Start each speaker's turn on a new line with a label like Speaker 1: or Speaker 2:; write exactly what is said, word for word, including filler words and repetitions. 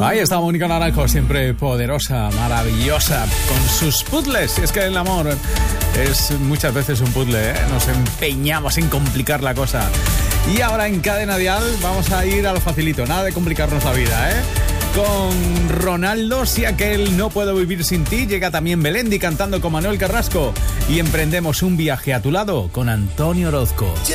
Speaker 1: Ahí está Mónica Naranjo, siempre poderosa, maravillosa, con sus puzzles. Es que el amor es muchas veces un puzzle, ¿eh? Nos empeñamos en complicar la cosa. Y ahora en Cadena Dial vamos a ir a lo facilito, nada de complicarnos la vida, ¿eh? Con Ronaldo, si aquel no puedo vivir sin ti, llega también Belendi cantando con Manuel Carrasco y emprendemos un viaje a tu lado con Antonio Orozco.